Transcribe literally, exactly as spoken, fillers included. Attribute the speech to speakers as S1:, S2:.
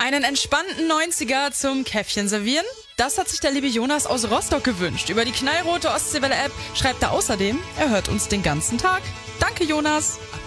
S1: Einen entspannten neunziger zum Käffchen servieren? Das hat sich der liebe Jonas aus Rostock gewünscht. Über die knallrote Ostseewelle-App schreibt er außerdem, er hört uns den ganzen Tag. Danke, Jonas.